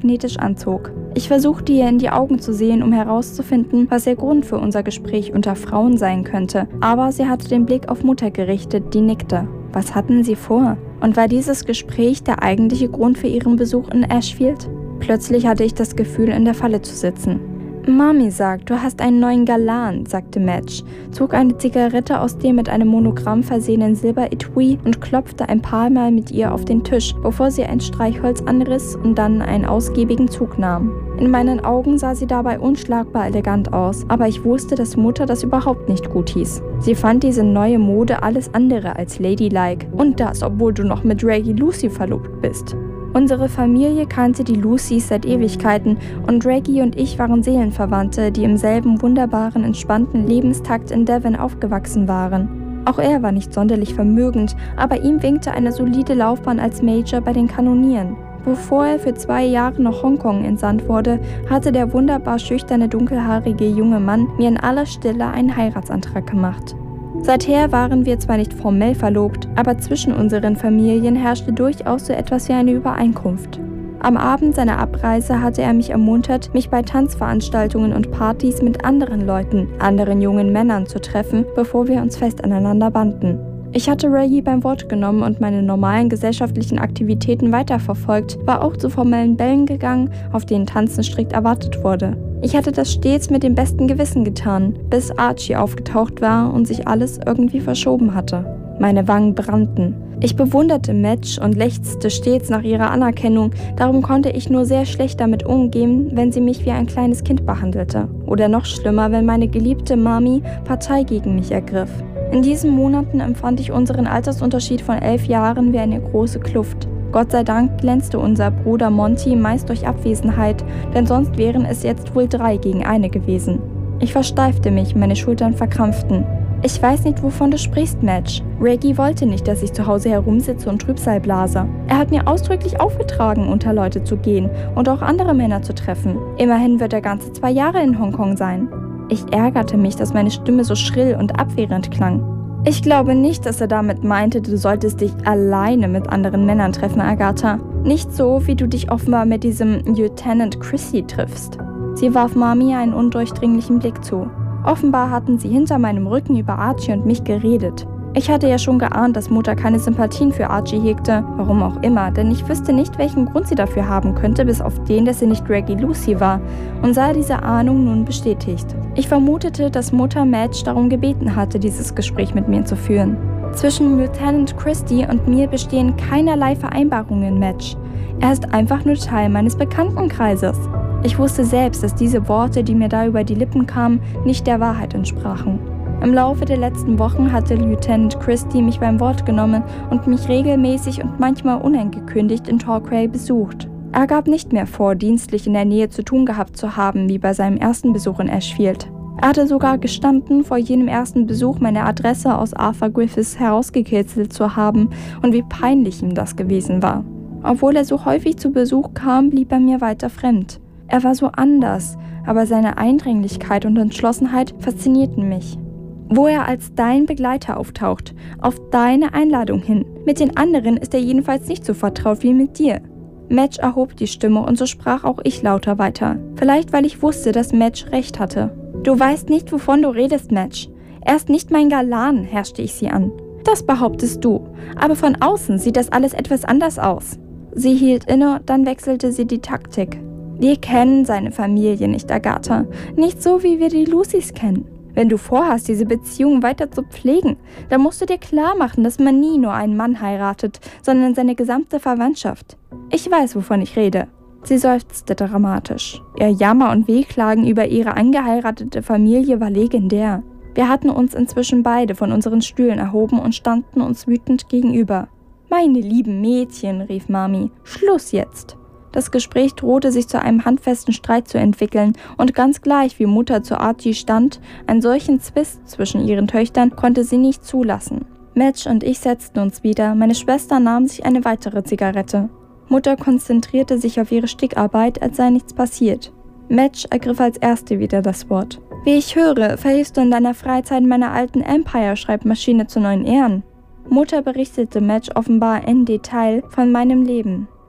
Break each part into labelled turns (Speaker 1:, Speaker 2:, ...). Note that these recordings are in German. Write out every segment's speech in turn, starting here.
Speaker 1: magnetisch anzog. Ich versuchte ihr in die Augen zu sehen, um herauszufinden, was der Grund für unser Gespräch unter Frauen sein könnte, aber sie hatte den Blick auf Mutter gerichtet, die nickte. Was hatten sie vor? Und war dieses Gespräch der eigentliche Grund für ihren Besuch in Ashfield? Plötzlich hatte ich das Gefühl, in der Falle zu sitzen. »Mami sagt, du hast einen neuen Galan«, sagte Madge, zog eine Zigarette aus dem mit einem Monogramm versehenen Silberetui und klopfte ein paar Mal mit ihr auf den Tisch, bevor sie ein Streichholz anriss und dann einen ausgiebigen Zug nahm. In meinen Augen sah sie dabei unschlagbar elegant aus, aber ich wusste, dass Mutter das überhaupt nicht gut hieß. Sie fand diese neue Mode alles andere als ladylike. Und das, obwohl du noch mit Reggie Lucy verlobt bist. Unsere Familie kannte die Lucys seit Ewigkeiten und Reggie und ich waren Seelenverwandte, die im selben wunderbaren, entspannten Lebenstakt in Devon aufgewachsen waren. Auch er war nicht sonderlich vermögend, aber ihm winkte eine solide Laufbahn als Major bei den Kanonieren. Bevor er für 2 Jahre nach Hongkong entsandt wurde, hatte der wunderbar schüchterne, dunkelhaarige junge Mann mir in aller Stille einen Heiratsantrag gemacht. Seither waren wir zwar nicht formell verlobt, aber zwischen unseren Familien herrschte durchaus so etwas wie eine Übereinkunft. Am Abend seiner Abreise hatte er mich ermuntert, mich bei Tanzveranstaltungen und Partys mit anderen Leuten, anderen jungen Männern zu treffen, bevor wir uns fest aneinander banden. Ich hatte Reggie beim Wort genommen und meine normalen gesellschaftlichen Aktivitäten weiterverfolgt, war auch zu formellen Bällen gegangen, auf denen Tanzen strikt erwartet wurde. Ich hatte das stets mit dem besten Gewissen getan, bis Archie aufgetaucht war und sich alles irgendwie verschoben hatte. Meine Wangen brannten. Ich bewunderte Madge und lechzte stets nach ihrer Anerkennung, darum konnte ich nur sehr schlecht damit umgehen, wenn sie mich wie ein kleines Kind behandelte. Oder noch schlimmer, wenn meine geliebte Mami Partei gegen mich ergriff. In diesen Monaten empfand ich unseren Altersunterschied von 11 Jahren wie eine große Kluft. Gott sei Dank glänzte unser Bruder Monty meist durch Abwesenheit, denn sonst wären es jetzt wohl 3 gegen 1 gewesen. Ich versteifte mich, meine Schultern verkrampften. »Ich weiß nicht, wovon du sprichst, Madge. Reggie wollte nicht, dass ich zu Hause herumsitze und Trübsal blase. Er hat mir ausdrücklich aufgetragen, unter Leute zu gehen und auch andere Männer zu treffen. Immerhin wird er ganze 2 Jahre in Hongkong sein.« Ich ärgerte mich, dass meine Stimme so schrill und abwehrend klang. »Ich glaube nicht, dass er damit meinte, du solltest dich alleine mit anderen Männern treffen, Agatha. Nicht so, wie du dich offenbar mit diesem Lieutenant Chrissy triffst.« Sie warf Mami einen undurchdringlichen Blick zu. Offenbar hatten sie hinter meinem Rücken über Archie und mich geredet. Ich hatte ja schon geahnt, dass Mutter keine Sympathien für Archie hegte, warum auch immer, denn ich wüsste nicht, welchen Grund sie dafür haben könnte, bis auf den, dass sie nicht Reggie Lucy war, und sah diese Ahnung nun bestätigt. Ich vermutete, dass Mutter Madge darum gebeten hatte, dieses Gespräch mit mir zu führen. Zwischen Lieutenant Christie und mir bestehen keinerlei Vereinbarungen, Madge. Er ist einfach nur Teil meines Bekanntenkreises. Ich wusste selbst, dass diese Worte, die mir da über die Lippen kamen, nicht der Wahrheit entsprachen. Im Laufe der letzten Wochen hatte Lieutenant Christie mich beim Wort genommen und mich regelmäßig und manchmal unangekündigt in Torquay besucht. Er gab nicht mehr vor, dienstlich in der Nähe zu tun gehabt zu haben, wie bei seinem ersten Besuch in Ashfield. Er hatte sogar gestanden, vor jenem ersten Besuch meine Adresse aus Arthur Griffiths herausgekitzelt zu haben und wie peinlich ihm das gewesen war. Obwohl er so häufig zu Besuch kam, blieb er mir weiter fremd. Er war so anders, aber seine Eindringlichkeit und Entschlossenheit faszinierten mich. Wo er als dein Begleiter auftaucht, auf deine Einladung hin. Mit den anderen ist er jedenfalls nicht so vertraut wie mit dir. Madge erhob die Stimme und so sprach auch ich lauter weiter. Vielleicht, weil ich wusste, dass Madge recht hatte. Du weißt nicht, wovon du redest, Madge. Er ist nicht mein Galan, herrschte ich sie an. Das behauptest du, aber von außen sieht das alles etwas anders aus. Sie hielt inne, dann wechselte sie die Taktik. Wir kennen seine Familie nicht, Agatha. Nicht so, wie wir die Lucys kennen. Wenn du vorhast, diese Beziehung weiter zu pflegen, dann musst du dir klar machen, dass man nie nur einen Mann heiratet, sondern seine gesamte Verwandtschaft. Ich weiß, wovon ich rede. Sie seufzte dramatisch. Ihr Jammer und Wehklagen über ihre angeheiratete Familie war legendär. Wir hatten uns inzwischen beide von unseren Stühlen erhoben und standen uns wütend gegenüber. »Meine lieben Mädchen«, rief Mami, »Schluss jetzt!« Das Gespräch drohte sich zu einem handfesten Streit zu entwickeln und ganz gleich wie Mutter zu Archie stand, einen solchen Zwist zwischen ihren Töchtern konnte sie nicht zulassen. Madge und ich setzten uns wieder, meine Schwester nahm sich eine weitere Zigarette. Mutter konzentrierte sich auf ihre Stickarbeit, als sei nichts passiert. Madge ergriff als erste wieder das Wort. »Wie ich höre, verhilfst du in deiner Freizeit meiner alten Empire-Schreibmaschine zu neuen Ehren.« Mutter berichtete Madge offenbar in Detail von meinem Leben.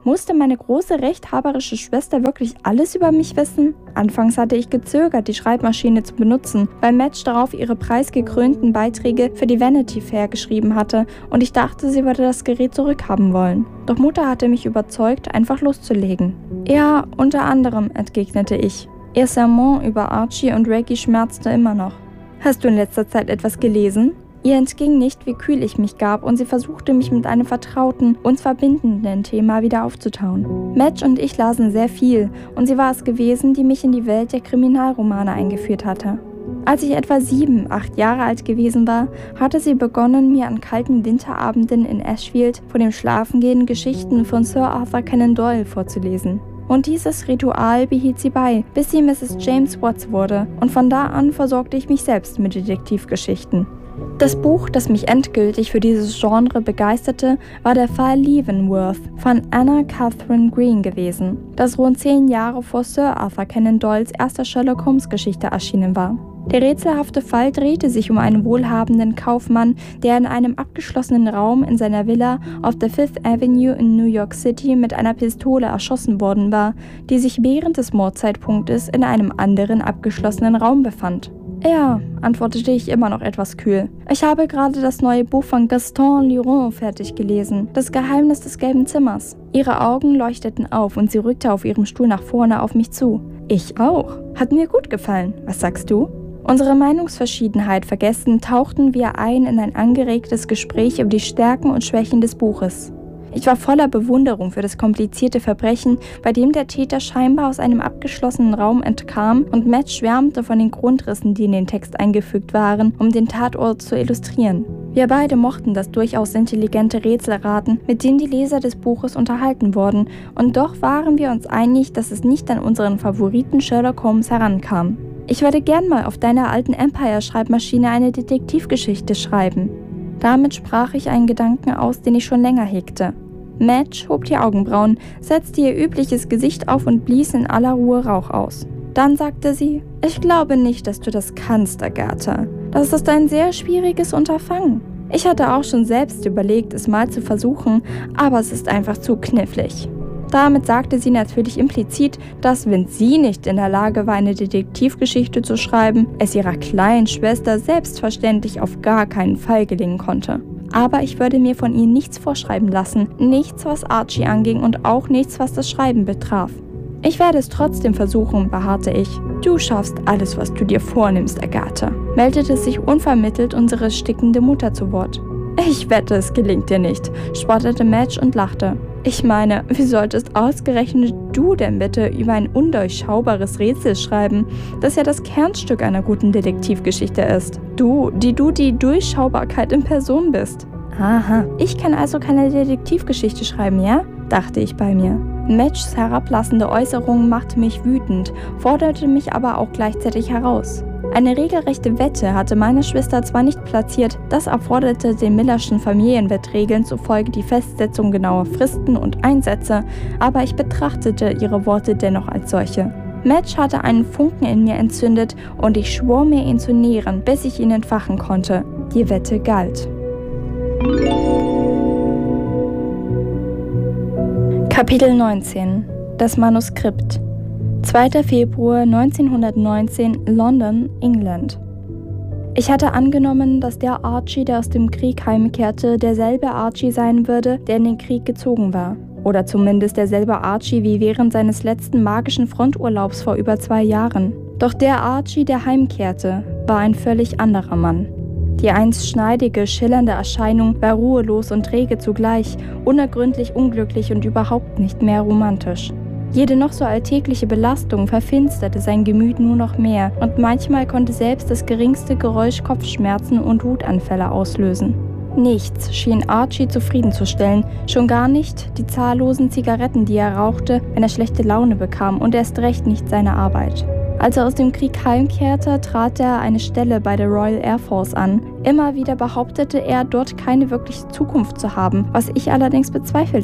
Speaker 1: Musste meine große rechthaberische Schwester wirklich alles über mich wissen? Anfangs hatte ich gezögert, die Schreibmaschine zu benutzen, weil Madge darauf ihre preisgekrönten Beiträge für die Vanity Fair geschrieben hatte und ich dachte, sie würde das Gerät zurückhaben wollen. Doch Mutter hatte mich überzeugt, einfach loszulegen. Ja, unter anderem, entgegnete ich. Ihr Sermon über Archie und Reggie schmerzte immer noch. Hast du in letzter Zeit etwas gelesen? Ihr entging nicht, wie kühl ich mich gab, und sie versuchte, mich mit einem vertrauten, uns verbindenden Thema wieder aufzutauen. Madge und ich lasen sehr viel, und sie war es gewesen, die mich in die Welt der Kriminalromane eingeführt hatte. Als ich etwa 7, 8 Jahre alt gewesen war, hatte sie begonnen, mir an kalten Winterabenden in Ashfield vor dem Schlafengehen Geschichten von Sir Arthur Conan Doyle vorzulesen. Und dieses Ritual behielt sie bei, bis sie Mrs. James Watts wurde, und von da an versorgte ich mich selbst mit Detektivgeschichten. Das Buch, das mich endgültig für dieses Genre begeisterte, war der Fall Leavenworth von Anna Catherine Green gewesen, das rund 10 Jahre vor Sir Arthur Conan Doyles erster Sherlock-Holmes-Geschichte erschienen war. Der rätselhafte Fall drehte sich um einen wohlhabenden Kaufmann, der in einem abgeschlossenen Raum in seiner Villa auf der Fifth Avenue in New York City mit einer Pistole erschossen worden war, die sich während des Mordzeitpunktes in einem anderen abgeschlossenen Raum befand. Ja, antwortete ich immer noch etwas kühl. Ich habe gerade das neue Buch von Gaston Leroux fertig gelesen, Das Geheimnis des gelben Zimmers. Ihre Augen leuchteten auf und sie rückte auf ihrem Stuhl nach vorne auf mich zu. Ich auch. Hat mir gut gefallen. Was sagst du? Unsere Meinungsverschiedenheit vergessen, tauchten wir ein in ein angeregtes Gespräch über die Stärken und Schwächen des Buches. Ich war voller Bewunderung für das komplizierte Verbrechen, bei dem der Täter scheinbar aus einem abgeschlossenen Raum entkam, und Madge schwärmte von den Grundrissen, die in den Text eingefügt waren, um den Tatort zu illustrieren. Wir beide mochten das durchaus intelligente Rätselraten, mit dem die Leser des Buches unterhalten wurden, und doch waren wir uns einig, dass es nicht an unseren Favoriten Sherlock Holmes herankam. Ich würde gern mal auf deiner alten Empire-Schreibmaschine eine Detektivgeschichte schreiben. Damit sprach ich einen Gedanken aus, den ich schon länger hegte. Madge hob die Augenbrauen, setzte ihr übliches Gesicht auf und blies in aller Ruhe Rauch aus. Dann sagte sie, ich glaube nicht, dass du das kannst, Agatha. Das ist ein sehr schwieriges Unterfangen. Ich hatte auch schon selbst überlegt, es mal zu versuchen, aber es ist einfach zu knifflig. Damit sagte sie natürlich implizit, dass, wenn sie nicht in der Lage war, eine Detektivgeschichte zu schreiben, es ihrer kleinen Schwester selbstverständlich auf gar keinen Fall gelingen konnte. Aber ich würde mir von ihr nichts vorschreiben lassen, nichts, was Archie anging und auch nichts, was das Schreiben betraf. Ich werde es trotzdem versuchen, beharrte ich. Du schaffst alles, was du dir vornimmst, Agatha, meldete sich unvermittelt unsere erstickende Mutter zu Wort. Ich wette, es gelingt dir nicht, spottete Madge und lachte. Ich meine, wie solltest ausgerechnet du denn bitte über ein undurchschaubares Rätsel schreiben, das ja das Kernstück einer guten Detektivgeschichte ist? Du, die Durchschaubarkeit in Person bist. Aha, ich kann also keine Detektivgeschichte schreiben, ja? Dachte ich bei mir. Madges herablassende Äußerung machte mich wütend, forderte mich aber auch gleichzeitig heraus. Eine regelrechte Wette hatte meine Schwester zwar nicht platziert, das erforderte den Millerschen Familienwettregeln zufolge die Festsetzung genauer Fristen und Einsätze, aber ich betrachtete ihre Worte dennoch als solche. Madge hatte einen Funken in mir entzündet und ich schwor mir, ihn zu nähren, bis ich ihn entfachen konnte. Die Wette galt. Kapitel 19 – Das Manuskript 2. Februar 1919, London, England. Ich hatte angenommen, dass der Archie, der aus dem Krieg heimkehrte, derselbe Archie sein würde, der in den Krieg gezogen war. Oder zumindest derselbe Archie wie während seines letzten magischen Fronturlaubs vor über 2 Jahren. Doch der Archie, der heimkehrte, war ein völlig anderer Mann. Die einst schneidige, schillernde Erscheinung war ruhelos und träge zugleich, unergründlich unglücklich und überhaupt nicht mehr romantisch. Jede noch so alltägliche Belastung verfinsterte sein Gemüt nur noch mehr und manchmal konnte selbst das geringste Geräusch Kopfschmerzen und Wutanfälle auslösen. Nichts schien Archie zufriedenzustellen, schon gar nicht die zahllosen Zigaretten, die er rauchte, wenn er schlechte Laune bekam, und erst recht nicht seine Arbeit. Als er aus dem Krieg heimkehrte, trat er eine Stelle bei der Royal Air Force an. Immer wieder behauptete er, dort keine wirkliche Zukunft zu haben, was ich allerdings bezweifelte.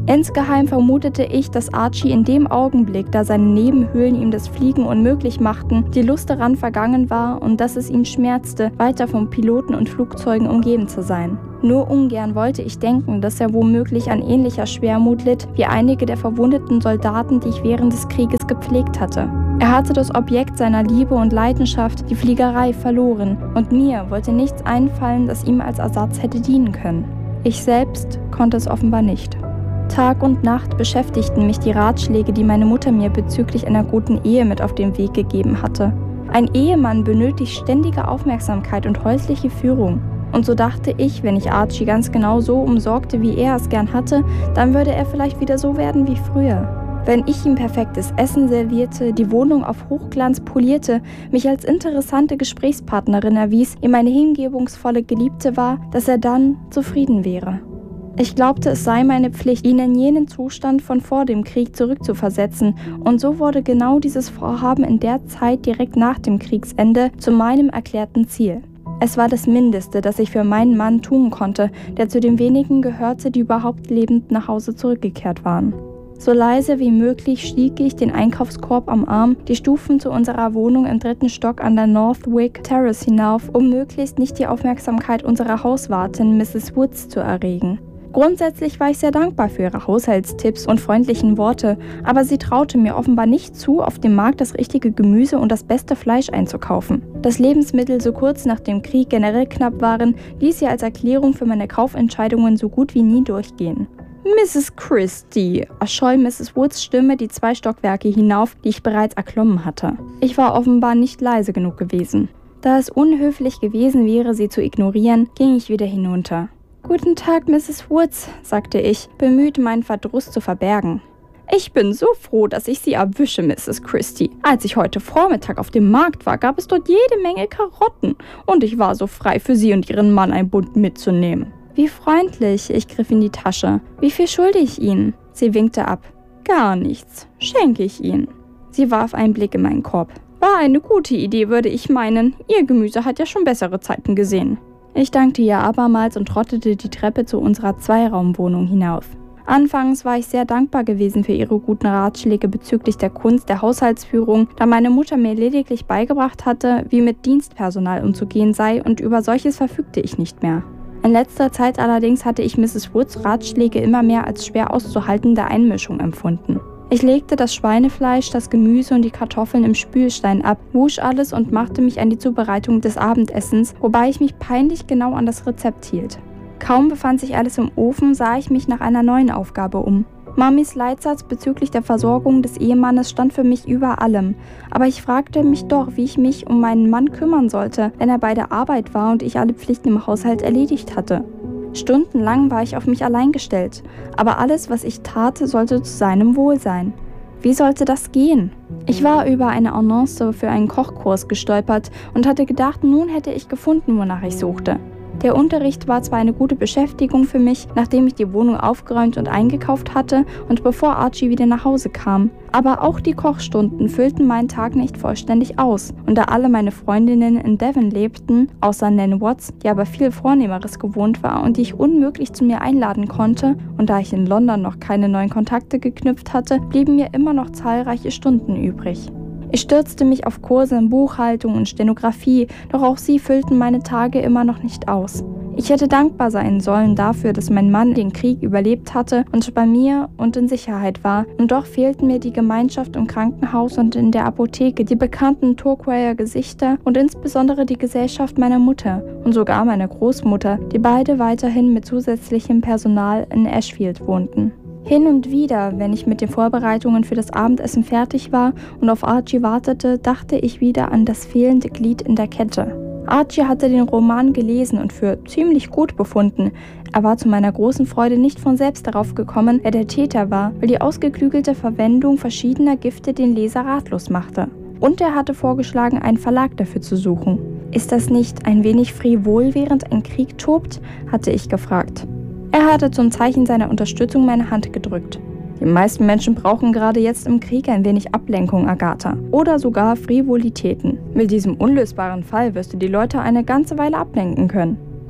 Speaker 1: Insgeheim vermutete ich, dass Archie in dem Augenblick, da seine Nebenhöhlen ihm das Fliegen unmöglich machten, die Lust daran vergangen war und dass es ihn schmerzte, weiter von Piloten und Flugzeugen umgeben zu sein. Nur ungern wollte ich denken, dass er womöglich an ähnlicher Schwermut litt wie einige der verwundeten Soldaten, die ich während des Krieges gepflegt hatte. Er hatte das Objekt seiner Liebe und Leidenschaft, die Fliegerei, verloren, und mir wollte nichts einfallen, das ihm als Ersatz hätte dienen können. Ich selbst konnte es offenbar nicht. Tag und Nacht beschäftigten mich die Ratschläge, die meine Mutter mir bezüglich einer guten Ehe mit auf den Weg gegeben hatte. Ein Ehemann benötigt ständige Aufmerksamkeit und häusliche Führung. Und so dachte ich, wenn ich Archie ganz genau so umsorgte, wie er es gern hatte, dann würde er vielleicht wieder so werden wie früher. Wenn ich ihm perfektes Essen servierte, die Wohnung auf Hochglanz polierte, mich als interessante Gesprächspartnerin erwies, ihm eine hingebungsvolle Geliebte war, dass er dann zufrieden wäre. Ich glaubte, es sei meine Pflicht, ihn in jenen Zustand von vor dem Krieg zurückzuversetzen, und so wurde genau dieses Vorhaben in der Zeit direkt nach dem Kriegsende zu meinem erklärten Ziel. Es war das Mindeste, das ich für meinen Mann tun konnte, der zu den wenigen gehörte, die überhaupt lebend nach Hause zurückgekehrt waren. So leise wie möglich stieg ich, den Einkaufskorb am Arm, die Stufen zu unserer Wohnung im 3. Stock an der Northwick Terrace hinauf, um möglichst nicht die Aufmerksamkeit unserer Hauswartin Mrs. Woods zu erregen. Grundsätzlich war ich sehr dankbar für ihre Haushaltstipps und freundlichen Worte, aber sie traute mir offenbar nicht zu, auf dem Markt das richtige Gemüse und das beste Fleisch einzukaufen. Dass Lebensmittel so kurz nach dem Krieg generell knapp waren, ließ sie als Erklärung für meine Kaufentscheidungen so gut wie nie durchgehen. »Mrs. Christie«, erscholl Mrs. Woods Stimme die 2 Stockwerke hinauf, die ich bereits erklommen hatte. Ich war offenbar nicht leise genug gewesen. Da es unhöflich gewesen wäre, sie zu ignorieren, ging ich wieder hinunter. »Guten Tag, Mrs. Woods«, sagte ich, bemüht, meinen Verdruss zu verbergen. »Ich bin so froh, dass ich Sie erwische, Mrs. Christie. Als ich heute Vormittag auf dem Markt war, gab es dort jede Menge Karotten, und ich war so frei, für Sie und Ihren Mann ein Bund mitzunehmen.« »Wie freundlich«, ich griff in die Tasche. »Wie viel schulde ich Ihnen?« Sie winkte ab. »Gar nichts, schenke ich Ihnen.« Sie warf einen Blick in meinen Korb. »War eine gute Idee, würde ich meinen. Ihr Gemüse hat ja schon bessere Zeiten gesehen.« Ich dankte ihr abermals und trottete die Treppe zu unserer 2-Raumwohnung hinauf. Anfangs war ich sehr dankbar gewesen für ihre guten Ratschläge bezüglich der Kunst der Haushaltsführung, da meine Mutter mir lediglich beigebracht hatte, wie mit Dienstpersonal umzugehen sei, und über solches verfügte ich nicht mehr. In letzter Zeit allerdings hatte ich Mrs. Woods Ratschläge immer mehr als schwer auszuhaltende Einmischung empfunden. Ich legte das Schweinefleisch, das Gemüse und die Kartoffeln im Spülstein ab, wusch alles und machte mich an die Zubereitung des Abendessens, wobei ich mich peinlich genau an das Rezept hielt. Kaum befand sich alles im Ofen, sah ich mich nach einer neuen Aufgabe um. Mamis Leitsatz bezüglich der Versorgung des Ehemannes stand für mich über allem, aber ich fragte mich doch, wie ich mich um meinen Mann kümmern sollte, wenn er bei der Arbeit war und ich alle Pflichten im Haushalt erledigt hatte. Stundenlang war ich auf mich allein gestellt, aber alles, was ich tat, sollte zu seinem Wohl sein. Wie sollte das gehen? Ich war über eine Annonce für einen Kochkurs gestolpert und hatte gedacht, nun hätte ich gefunden, wonach ich suchte. Der Unterricht war zwar eine gute Beschäftigung für mich, nachdem ich die Wohnung aufgeräumt und eingekauft hatte und bevor Archie wieder nach Hause kam, aber auch die Kochstunden füllten meinen Tag nicht vollständig aus, und da alle meine Freundinnen in Devon lebten, außer Nan Watts, die aber viel Vornehmeres gewohnt war und die ich unmöglich zu mir einladen konnte, und da ich in London noch keine neuen Kontakte geknüpft hatte, blieben mir immer noch zahlreiche Stunden übrig. Ich stürzte mich auf Kurse in Buchhaltung und Stenografie, doch auch sie füllten meine Tage immer noch nicht aus. Ich hätte dankbar sein sollen dafür, dass mein Mann den Krieg überlebt hatte und bei mir und in Sicherheit war, und doch fehlten mir die Gemeinschaft im Krankenhaus und in der Apotheke, die bekannten Torquayer Gesichter und insbesondere die Gesellschaft meiner Mutter und sogar meiner Großmutter, die beide weiterhin mit zusätzlichem Personal in Ashfield wohnten. Hin und wieder, wenn ich mit den Vorbereitungen für das Abendessen fertig war und auf Archie wartete, dachte ich wieder an das fehlende Glied in der Kette. Archie hatte den Roman gelesen und für ziemlich gut befunden. Er war zu meiner großen Freude nicht von selbst darauf gekommen, wer der Täter war, weil die ausgeklügelte Verwendung verschiedener Gifte den Leser ratlos machte. Und er hatte vorgeschlagen, einen Verlag dafür zu suchen. »Ist das nicht ein wenig frivol, während ein Krieg tobt?« hatte ich gefragt. Er hatte zum Zeichen seiner Unterstützung meine Hand gedrückt. »Die meisten Menschen brauchen gerade jetzt im Krieg ein wenig Ablenkung, Agatha. Oder sogar Frivolitäten. Mit diesem unlösbaren Fall wirst du die Leute eine ganze Weile ablenken können.«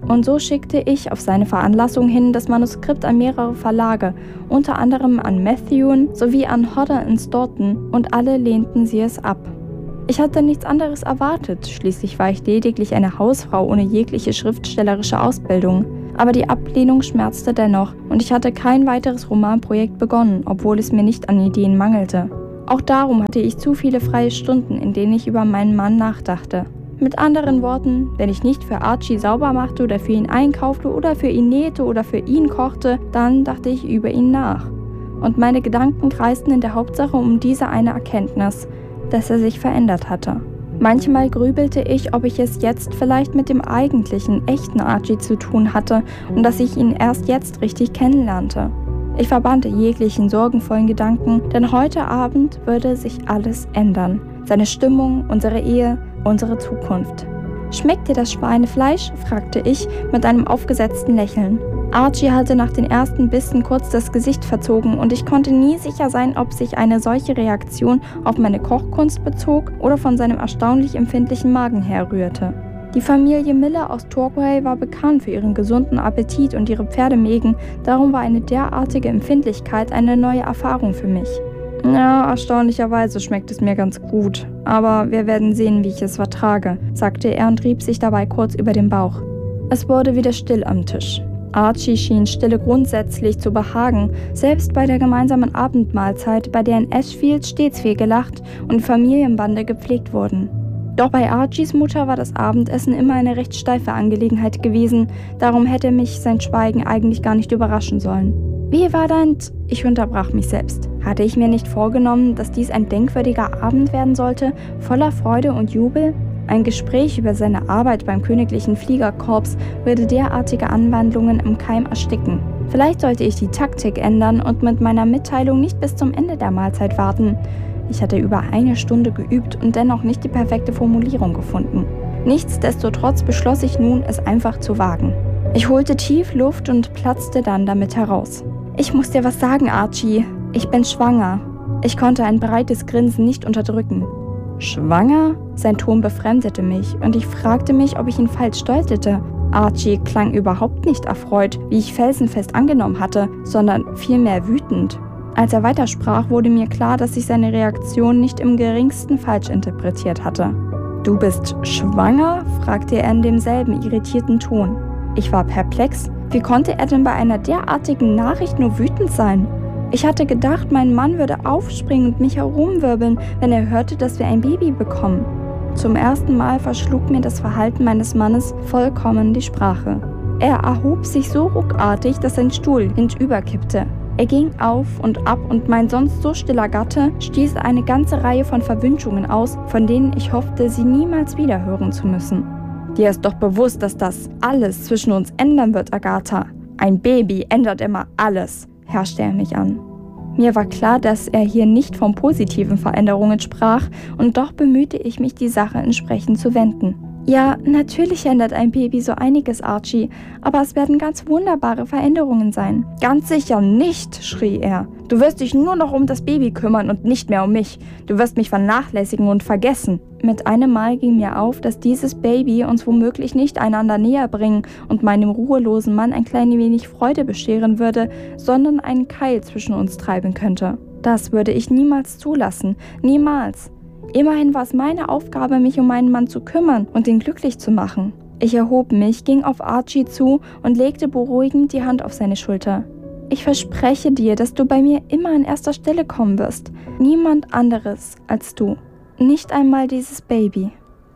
Speaker 1: Und so schickte ich auf seine Veranlassung hin das Manuskript an mehrere Verlage, unter anderem an Methuen sowie an Hodder & Stoughton, und alle lehnten sie es ab. Ich hatte nichts anderes erwartet, schließlich war ich lediglich eine Hausfrau ohne jegliche schriftstellerische Ausbildung. Aber die Ablehnung schmerzte dennoch und ich hatte kein weiteres Romanprojekt begonnen, obwohl es mir nicht an Ideen mangelte. Auch darum hatte ich zu viele freie Stunden, in denen ich über meinen Mann nachdachte. Mit anderen Worten, wenn ich nicht für Archie sauber machte oder für ihn einkaufte oder für ihn nähte oder für ihn kochte, dann dachte ich über ihn nach. Und meine Gedanken kreisten in der Hauptsache um diese eine Erkenntnis, dass er sich verändert hatte. Manchmal grübelte ich, ob ich es jetzt vielleicht mit dem eigentlichen, echten Archie zu tun hatte und dass ich ihn erst jetzt richtig kennenlernte. Ich verbannte jeglichen sorgenvollen Gedanken, denn heute Abend würde sich alles ändern. Seine Stimmung, unsere Ehe, unsere Zukunft. »Schmeckt dir das Schweinefleisch?« fragte ich mit einem aufgesetzten Lächeln. Archie hatte nach den ersten Bissen kurz das Gesicht verzogen und ich konnte nie sicher sein, ob sich eine solche Reaktion auf meine Kochkunst bezog oder von seinem erstaunlich empfindlichen Magen herrührte. Die Familie Miller aus Torquay war bekannt für ihren gesunden Appetit und ihre Pferdemägen, darum war eine derartige Empfindlichkeit eine neue Erfahrung für mich. Ja, erstaunlicherweise schmeckt es mir ganz gut, aber wir werden sehen, wie ich es vertrage, sagte er und rieb sich dabei kurz über den Bauch. Es wurde wieder still am Tisch. Archie schien Stille grundsätzlich zu behagen, selbst bei der gemeinsamen Abendmahlzeit, bei der in Ashfield stets viel gelacht und Familienbande gepflegt wurden. Doch bei Archies Mutter war das Abendessen immer eine recht steife Angelegenheit gewesen, darum hätte mich sein Schweigen eigentlich gar nicht überraschen sollen. Wie war dein... Ich unterbrach mich selbst. Hatte ich mir nicht vorgenommen, dass dies ein denkwürdiger Abend werden sollte, voller Freude und Jubel? Ein Gespräch über seine Arbeit beim Königlichen Fliegerkorps würde derartige Anwandlungen im Keim ersticken. Vielleicht sollte ich die Taktik ändern und mit meiner Mitteilung nicht bis zum Ende der Mahlzeit warten. Ich hatte über eine Stunde geübt und dennoch nicht die perfekte Formulierung gefunden. Nichtsdestotrotz beschloss ich nun, es einfach zu wagen. Ich holte tief Luft und platzte dann damit heraus. »Ich muss dir was sagen, Archie. Ich bin schwanger.« Ich konnte ein breites Grinsen nicht unterdrücken. »Schwanger?« Sein Ton befremdete mich und ich fragte mich, ob ich ihn falsch deutete. Archie klang überhaupt nicht erfreut, wie ich felsenfest angenommen hatte, sondern vielmehr wütend. Als er weitersprach, wurde mir klar, dass ich seine Reaktion nicht im geringsten falsch interpretiert hatte. »Du bist schwanger?« fragte er in demselben irritierten Ton. Ich war perplex. Wie konnte er denn bei einer derartigen Nachricht nur wütend sein? Ich hatte gedacht, mein Mann würde aufspringen und mich herumwirbeln, wenn er hörte, dass wir ein Baby bekommen. Zum ersten Mal verschlug mir das Verhalten meines Mannes vollkommen die Sprache. Er erhob sich so ruckartig, dass sein Stuhl hinüberkippte. Er ging auf und ab und mein sonst so stiller Gatte stieß eine ganze Reihe von Verwünschungen aus, von denen ich hoffte, sie niemals wieder hören zu müssen. Dir ist doch bewusst, dass das alles zwischen uns ändern wird, Agatha. Ein Baby ändert immer alles, herrschte er mich an. Mir war klar, dass er hier nicht von positiven Veränderungen sprach, und doch bemühte ich mich, die Sache entsprechend zu wenden. Ja, natürlich ändert ein Baby so einiges, Archie, aber es werden ganz wunderbare Veränderungen sein. Ganz sicher nicht, schrie er. Du wirst dich nur noch um das Baby kümmern und nicht mehr um mich. Du wirst mich vernachlässigen und vergessen. Mit einem Mal ging mir auf, dass dieses Baby uns womöglich nicht einander näher bringen und meinem ruhelosen Mann ein klein wenig Freude bescheren würde, sondern einen Keil zwischen uns treiben könnte. Das würde ich niemals zulassen, niemals. Immerhin war es meine Aufgabe, mich um meinen Mann zu kümmern und ihn glücklich zu machen. Ich erhob mich, ging auf Archie zu und legte beruhigend die Hand auf seine Schulter. Ich verspreche dir, dass du bei mir immer an erster Stelle kommen wirst. Niemand anderes als du. Nicht einmal dieses Baby.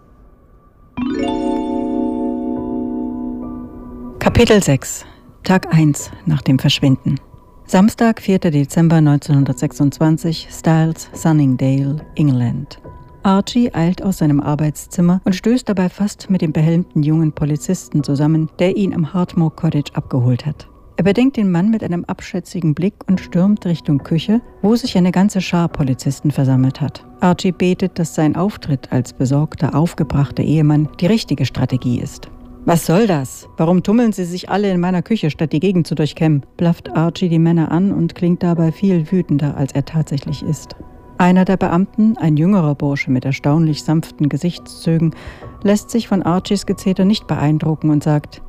Speaker 2: Kapitel 6. Tag 1 nach dem Verschwinden. Samstag, 4. Dezember 1926, Styles, Sunningdale, England. Archie eilt aus seinem Arbeitszimmer und stößt dabei fast mit dem behelmten jungen Polizisten zusammen, der ihn am Hartmoor Cottage abgeholt hat. Er bedenkt den Mann mit einem abschätzigen Blick und stürmt Richtung Küche, wo sich eine ganze Schar Polizisten versammelt hat. Archie betet, dass sein Auftritt als besorgter, aufgebrachter Ehemann die richtige Strategie ist. »Was soll das? Warum tummeln sie sich alle in meiner Küche, statt die Gegend zu durchkämmen?« blafft Archie die Männer an und klingt dabei viel wütender, als er tatsächlich ist. Einer der Beamten, ein jüngerer Bursche mit erstaunlich sanften Gesichtszügen, lässt sich von Archies Gezeter nicht beeindrucken und sagt: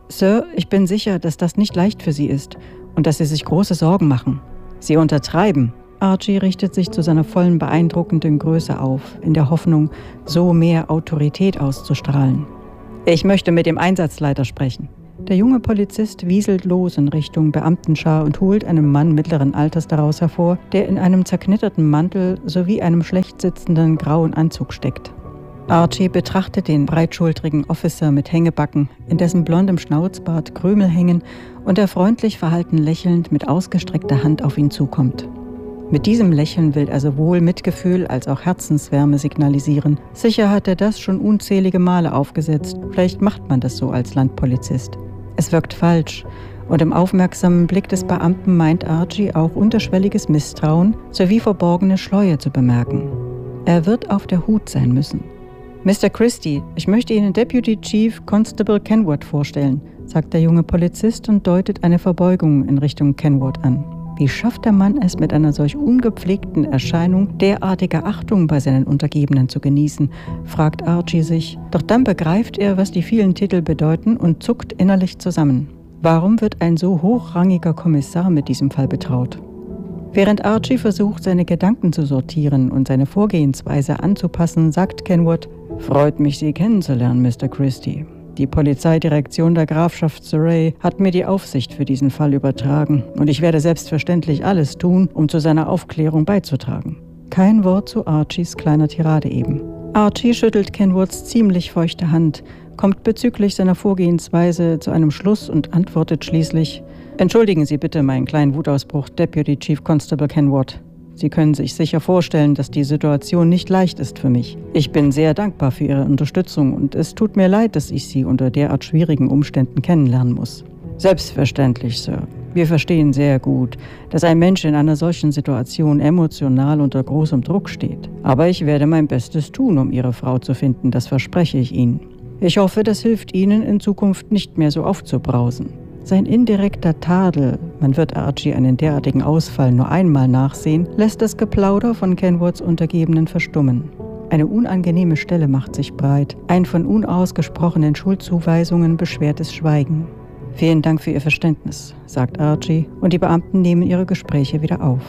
Speaker 2: Sir, ich bin sicher, dass das nicht leicht für Sie ist und dass Sie sich große Sorgen machen. Sie untertreiben. Archie richtet sich zu seiner vollen, beeindruckenden Größe auf, in der Hoffnung, so mehr Autorität auszustrahlen. Ich möchte mit dem Einsatzleiter sprechen. Der junge Polizist wieselt los in Richtung Beamtenschar und holt einen Mann mittleren Alters daraus hervor, der in einem zerknitterten Mantel sowie einem schlecht sitzenden grauen Anzug steckt. Archie betrachtet den breitschultrigen Officer mit Hängebacken, in dessen blondem Schnauzbart Krümel hängen und er freundlich verhalten lächelnd mit ausgestreckter Hand auf ihn zukommt. Mit diesem Lächeln will er sowohl Mitgefühl als auch Herzenswärme signalisieren. Sicher hat er das schon unzählige Male aufgesetzt. Vielleicht macht man das so als Landpolizist. Es wirkt falsch und im aufmerksamen Blick des Beamten meint Archie auch unterschwelliges Misstrauen sowie verborgene Schleue zu bemerken. Er wird auf der Hut sein müssen. Mr. Christie, ich möchte Ihnen Deputy Chief Constable Kenwood vorstellen, sagt der junge Polizist und deutet eine Verbeugung in Richtung Kenwood an. Wie schafft der Mann es, mit einer solch ungepflegten Erscheinung derartige Achtung bei seinen Untergebenen zu genießen, fragt Archie sich. Doch dann begreift er, was die vielen Titel bedeuten und zuckt innerlich zusammen. Warum wird ein so hochrangiger Kommissar mit diesem Fall betraut? Während Archie versucht, seine Gedanken zu sortieren und seine Vorgehensweise anzupassen, sagt Kenwood: Freut mich, Sie kennenzulernen, Mr. Christie. Die Polizeidirektion der Grafschaft Surrey hat mir die Aufsicht für diesen Fall übertragen und ich werde selbstverständlich alles tun, um zu seiner Aufklärung beizutragen. Kein Wort zu Archies kleiner Tirade eben. Archie schüttelt Kenwoods ziemlich feuchte Hand, kommt bezüglich seiner Vorgehensweise zu einem Schluss und antwortet schließlich: Entschuldigen Sie bitte meinen kleinen Wutausbruch, Deputy Chief Constable Kenwood. Sie können sich sicher vorstellen, dass die Situation nicht leicht ist für mich. Ich bin sehr dankbar für Ihre Unterstützung und es tut mir leid, dass ich Sie unter derart schwierigen Umständen kennenlernen muss. Selbstverständlich, Sir. Wir verstehen sehr gut, dass ein Mensch in einer solchen Situation emotional unter großem Druck steht. Aber ich werde mein Bestes tun, um Ihre Frau zu finden, das verspreche ich Ihnen. Ich hoffe, das hilft Ihnen, in Zukunft nicht mehr so aufzubrausen. Sein indirekter Tadel, man wird Archie einen derartigen Ausfall nur einmal nachsehen, lässt das Geplauder von Kenwoods Untergebenen verstummen. Eine unangenehme Stelle macht sich breit, ein von unausgesprochenen Schuldzuweisungen beschwertes Schweigen. Vielen Dank für Ihr Verständnis, sagt Archie, und die Beamten nehmen ihre Gespräche wieder auf.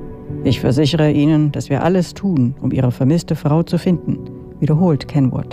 Speaker 2: Ich versichere Ihnen, dass wir alles tun, um Ihre vermisste Frau zu finden, wiederholt Kenwood.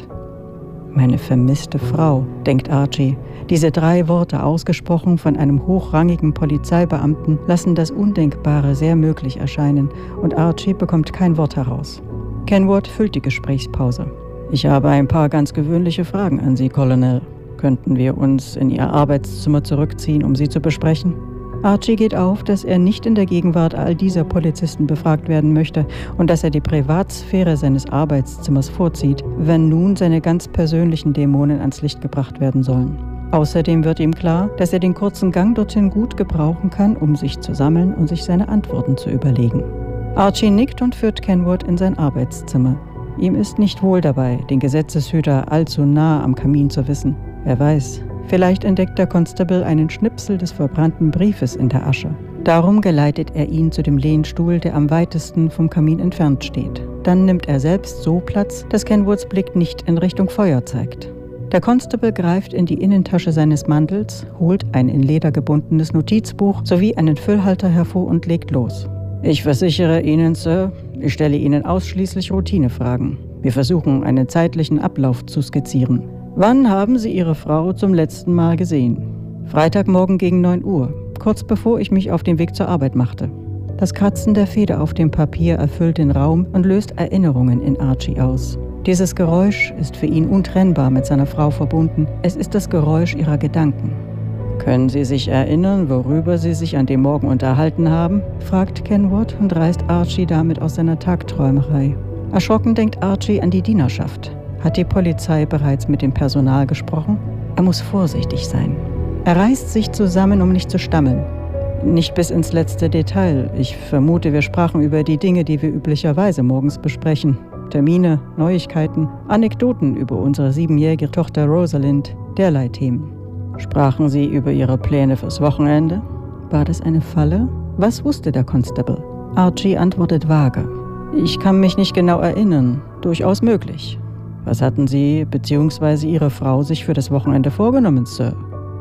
Speaker 2: Meine vermisste Frau, denkt Archie. Diese 3 Worte, ausgesprochen von einem hochrangigen Polizeibeamten, lassen das Undenkbare sehr möglich erscheinen und Archie bekommt kein Wort heraus. Kenwood füllt die Gesprächspause. Ich habe ein paar ganz gewöhnliche Fragen an Sie, Colonel. Könnten wir uns in Ihr Arbeitszimmer zurückziehen, um sie zu besprechen? Archie geht auf, dass er nicht in der Gegenwart all dieser Polizisten befragt werden möchte und dass er die Privatsphäre seines Arbeitszimmers vorzieht, wenn nun seine ganz persönlichen Dämonen ans Licht gebracht werden sollen. Außerdem wird ihm klar, dass er den kurzen Gang dorthin gut gebrauchen kann, um sich zu sammeln und sich seine Antworten zu überlegen. Archie nickt und führt Kenwood in sein Arbeitszimmer. Ihm ist nicht wohl dabei, den Gesetzeshüter allzu nah am Kamin zu wissen. Wer weiß, vielleicht entdeckt der Constable einen Schnipsel des verbrannten Briefes in der Asche. Darum geleitet er ihn zu dem Lehnstuhl, der am weitesten vom Kamin entfernt steht. Dann nimmt er selbst so Platz, dass Kenwoods Blick nicht in Richtung Feuer zeigt. Der Constable greift in die Innentasche seines Mantels, holt ein in Leder gebundenes Notizbuch sowie einen Füllhalter hervor und legt los. Ich versichere Ihnen, Sir, ich stelle Ihnen ausschließlich Routinefragen. Wir versuchen, einen zeitlichen Ablauf zu skizzieren. Wann haben Sie Ihre Frau zum letzten Mal gesehen? Freitagmorgen gegen 9 Uhr, kurz bevor ich mich auf den Weg zur Arbeit machte. Das Kratzen der Feder auf dem Papier erfüllt den Raum und löst Erinnerungen in Archie aus. Dieses Geräusch ist für ihn untrennbar mit seiner Frau verbunden. Es ist das Geräusch ihrer Gedanken. Können Sie sich erinnern, worüber Sie sich an dem Morgen unterhalten haben? Fragt Kenwood und reißt Archie damit aus seiner Tagträumerei. Erschrocken denkt Archie an die Dienerschaft. Hat die Polizei bereits mit dem Personal gesprochen? Er muss vorsichtig sein. Er reißt sich zusammen, um nicht zu stammeln. Nicht bis ins letzte Detail. Ich vermute, wir sprachen über die Dinge, die wir üblicherweise morgens besprechen. Termine, Neuigkeiten, Anekdoten über unsere 7-jährige Tochter Rosalind, derlei Themen. Sprachen Sie über Ihre Pläne fürs Wochenende? War das eine Falle? Was wusste der Constable? Archie antwortet vage. Ich kann mich nicht genau erinnern. Durchaus möglich. Was hatten Sie bzw. Ihre Frau sich für das Wochenende vorgenommen, Sir?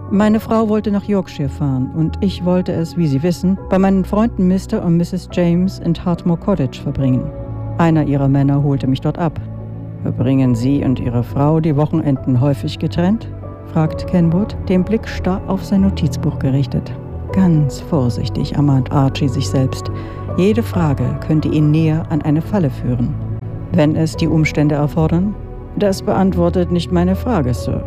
Speaker 2: Meine Frau wollte nach Yorkshire fahren und ich wollte es, wie Sie wissen, bei meinen Freunden Mr. und Mrs. James in Hartmore Cottage verbringen. Einer ihrer Männer holte mich dort ab. »Verbringen Sie und Ihre Frau die Wochenenden häufig getrennt?« fragt Kenwood, den Blick starr auf sein Notizbuch gerichtet. Ganz vorsichtig ermahnt Archie sich selbst. Jede Frage könnte ihn näher an eine Falle führen. »Wenn es die Umstände erfordern?« »Das beantwortet nicht meine Frage, Sir.«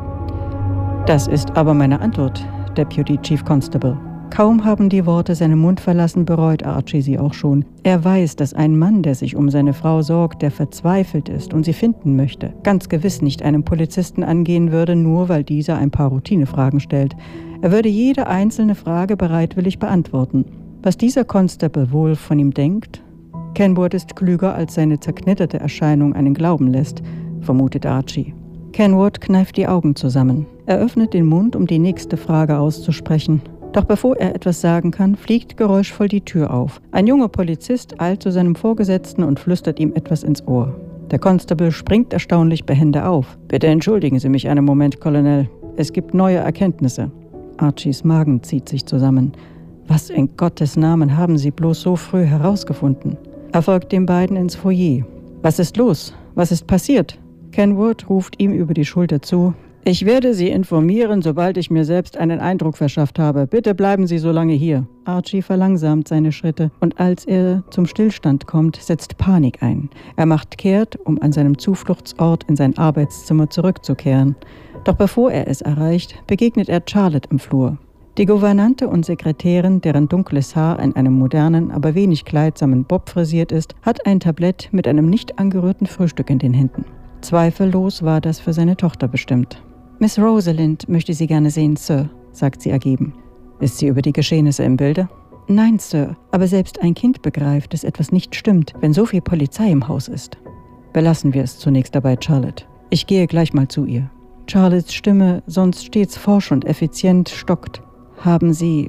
Speaker 2: »Das ist aber meine Antwort, Deputy Chief Constable.« Kaum haben die Worte seinen Mund verlassen, bereut Archie sie auch schon. Er weiß, dass ein Mann, der sich um seine Frau sorgt, der verzweifelt ist und sie finden möchte, ganz gewiss nicht einen Polizisten angehen würde, nur weil dieser ein paar Routinefragen stellt. Er würde jede einzelne Frage bereitwillig beantworten. Was dieser Constable wohl von ihm denkt? Kenwood ist klüger, als seine zerknitterte Erscheinung einen glauben lässt, vermutet Archie. Kenwood kneift die Augen zusammen. Er öffnet den Mund, um die nächste Frage auszusprechen. Doch bevor er etwas sagen kann, fliegt geräuschvoll die Tür auf. Ein junger Polizist eilt zu seinem Vorgesetzten und flüstert ihm etwas ins Ohr. Der Constable springt erstaunlich behende auf. »Bitte entschuldigen Sie mich einen Moment, Colonel. Es gibt neue Erkenntnisse.« Archies Magen zieht sich zusammen. Was in Gottes Namen haben Sie bloß so früh herausgefunden? Er folgt den beiden ins Foyer. »Was ist los? Was ist passiert?« Kenwood ruft ihm über die Schulter zu. »Ich werde Sie informieren, sobald ich mir selbst einen Eindruck verschafft habe. Bitte bleiben Sie so lange hier.« Archie verlangsamt seine Schritte und als er zum Stillstand kommt, setzt Panik ein. Er macht kehrt, um an seinem Zufluchtsort in sein Arbeitszimmer zurückzukehren. Doch bevor er es erreicht, begegnet er Charlotte im Flur. Die Gouvernante und Sekretärin, deren dunkles Haar in einem modernen, aber wenig kleidsamen Bob frisiert ist, hat ein Tablett mit einem nicht angerührten Frühstück in den Händen. Zweifellos war das für seine Tochter bestimmt. »Miss Rosalind möchte Sie gerne sehen, Sir«, sagt sie ergeben. »Ist sie über die Geschehnisse im Bilde?« »Nein, Sir, aber selbst ein Kind begreift, dass etwas nicht stimmt, wenn so viel Polizei im Haus ist.« »Belassen wir es zunächst dabei, Charlotte. Ich gehe gleich mal zu ihr.« Charlottes Stimme, sonst stets forsch und effizient, stockt. Haben Sie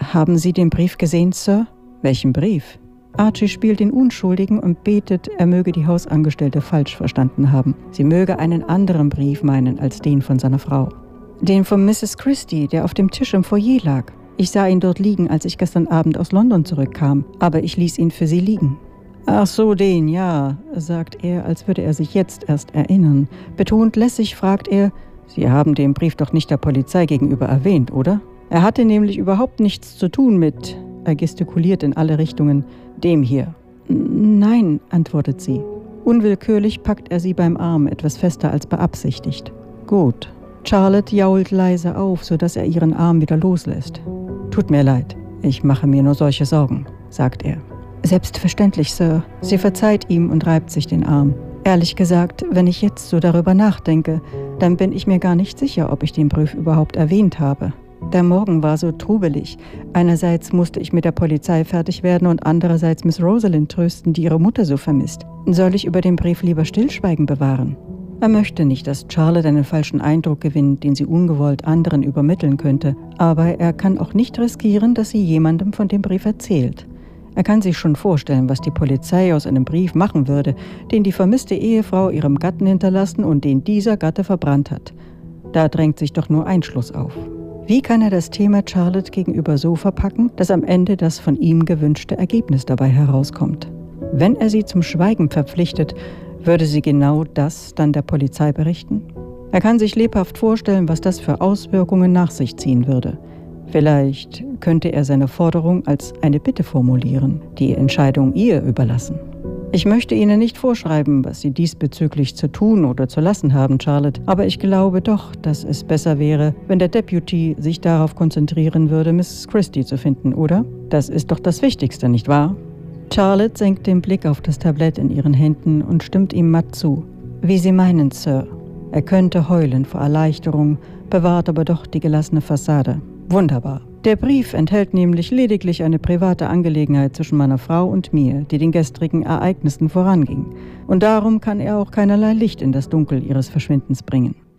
Speaker 2: den Brief gesehen, Sir?« »Welchen Brief?« Archie spielt den Unschuldigen und betet, er möge die Hausangestellte falsch verstanden haben. Sie möge einen anderen Brief meinen als den von seiner Frau. »Den von Mrs. Christie, der auf dem Tisch im Foyer lag. Ich sah ihn dort liegen, als ich gestern Abend aus London zurückkam, aber ich ließ ihn für Sie liegen.« »Ach so, den, ja«, sagt er, als würde er sich jetzt erst erinnern. Betont lässig fragt er, »Sie haben den Brief doch nicht der Polizei gegenüber erwähnt, oder? Er hatte nämlich überhaupt nichts zu tun mit...« Er gestikuliert in alle Richtungen. »Dem hier.« »Nein«, antwortet sie. Unwillkürlich packt er sie beim Arm, etwas fester als beabsichtigt. »Gut.« Charlotte jault leise auf, sodass er ihren Arm wieder loslässt. »Tut mir leid, ich mache mir nur solche Sorgen«, sagt er. »Selbstverständlich, Sir.« Sie verzeiht ihm und reibt sich den Arm. »Ehrlich gesagt, wenn ich jetzt so darüber nachdenke, dann bin ich mir gar nicht sicher, ob ich den Brief überhaupt erwähnt habe. Der Morgen war so trubelig. Einerseits musste ich mit der Polizei fertig werden und andererseits Miss Rosalind trösten, die ihre Mutter so vermisst. Soll ich über den Brief lieber Stillschweigen bewahren?« Er möchte nicht, dass Charlotte einen falschen Eindruck gewinnt, den sie ungewollt anderen übermitteln könnte, aber er kann auch nicht riskieren, dass sie jemandem von dem Brief erzählt. Er kann sich schon vorstellen, was die Polizei aus einem Brief machen würde, den die vermisste Ehefrau ihrem Gatten hinterlassen und den dieser Gatte verbrannt hat. Da drängt sich doch nur ein Schluss auf. Wie kann er das Thema Charlotte gegenüber so verpacken, dass am Ende das von ihm gewünschte Ergebnis dabei herauskommt? Wenn er sie zum Schweigen verpflichtet, würde sie genau das dann der Polizei berichten? Er kann sich lebhaft vorstellen, was das für Auswirkungen nach sich ziehen würde. Vielleicht könnte er seine Forderung als eine Bitte formulieren, die Entscheidung ihr überlassen. »Ich möchte Ihnen nicht vorschreiben, was Sie diesbezüglich zu tun oder zu lassen haben, Charlotte, aber ich glaube doch, dass es besser wäre, wenn der Deputy sich darauf konzentrieren würde, Mrs. Christie zu finden, oder? Das ist doch das Wichtigste, nicht wahr?« Charlotte senkt den Blick auf das Tablett in ihren Händen und stimmt ihm matt zu. »Wie Sie meinen, Sir.« Er könnte heulen vor Erleichterung, bewahrt aber doch die gelassene Fassade. »Wunderbar. Der Brief enthält nämlich lediglich eine private Angelegenheit zwischen meiner Frau und mir, die den gestrigen Ereignissen voranging. Und darum kann er auch keinerlei Licht in das Dunkel ihres Verschwindens bringen.